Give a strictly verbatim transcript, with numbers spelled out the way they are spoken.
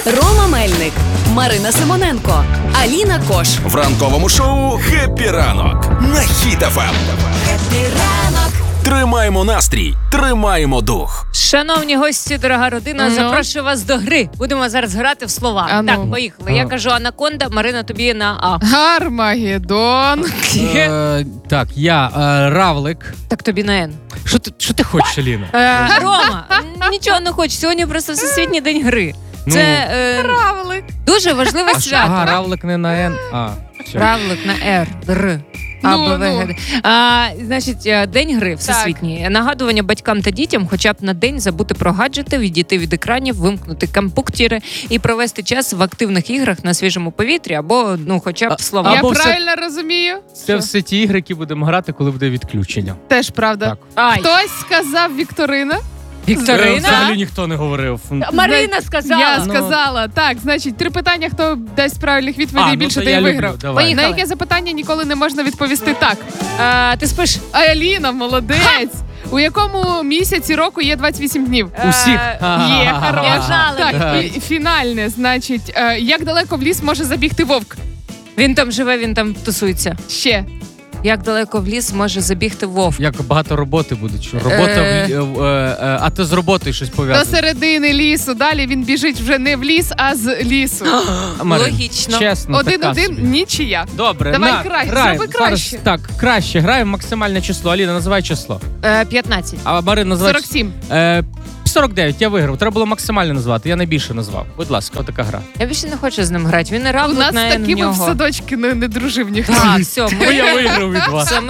Рома Мельник, Марина Симоненко, Аліна Кош. В ранковому шоу «Хеппі ранок» на Хіт еф ем. Хеппі ранок. Тримаємо настрій, тримаємо дух. Шановні гості, дорога родина, Ну? запрошую вас до гри. Будемо зараз грати в слова. А ну. Так, поїхали. Я кажу Анаконда, Марина тобі на А. Гармагеддон. Е, так, я е, Равлик. Так тобі на Н. Що ти, що ти хочеш, Аліна? Е, Рома, нічого не хочу. Сьогодні просто Всесвітній день гри. Це е, Равлик. дуже важливе А що? свято. Ага, Равлик не на Н. А, все. Равлик на Р. Р. А, Ну, Б, В, ну. Г, Д. А, значить, е, день гри всесвітній. Нагадування батькам та дітям хоча б на день забути про гаджети, відійти від екранів, вимкнути комп'ютери і провести час в активних іграх на свіжому повітрі або, ну, хоча б А- слова. Я Або все- правильно розумію? Це все ті ігри, які будемо грати, коли буде відключення. Теж правда. Так. Ай, Хтось сказав Вікторина. Е, Вікторина? Взагалі ніхто не говорив. Марина сказала. Я Ну. сказала. Так, значить, три питання, хто дасть правильних відповідей, А, ну, більше то ти я і люблю. виграв. Давай. Поїхали. На яке запитання ніколи не можна відповісти так? А, ти спиш? А Аліна, молодець. У якому місяці року є двадцять вісім днів? Усіх. Е, Є, хорош. Я жала. Так, Так. і фінальне, значить, е, як далеко в ліс може забігти вовк? Він там живе, він там тусується. Ще. Як далеко в ліс може забігти вовк? Як багато роботи буде. Що робота Е. в, лі- е, е, а ти з роботою щось До пов'язане. середини лісу. Далі він біжить вже не в ліс, а з лісу. Марин, Логічно. Чесно, така Один-один, собі. нічия. Добре, Давай на, краще, граємо. зроби краще. Зараз, так, краще. Граємо максимальне число. Аліна, називай число. Е, п'ятнадцять. А Марин, називай сорок сім. Е, сорок дев'ять, я виграв. Треба було максимально назвати. Я найбільше назвав. Будь ласка, отака гра. Я більше не хочу з ним грати. Він не У равлик нас на Н в такими в нього. садочки не, не дружив ніхто. А, все, Бо ми, я виграв від вас. все,